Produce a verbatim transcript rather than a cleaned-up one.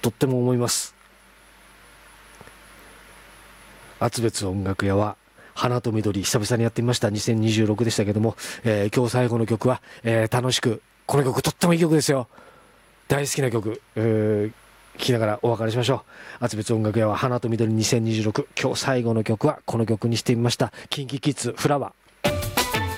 とっても思います。厚別音楽屋は花と緑久々にやってみました。にせんにじゅうろくでしたけども、えー、今日最後の曲は、えー、楽しく、この曲とってもいい曲ですよ。大好きな曲、えー、聴きながらお別れしましょう。厚別音楽屋は花と緑にせんにじゅうろく、今日最後の曲はこの曲にしてみました。キンキキッズフラワー。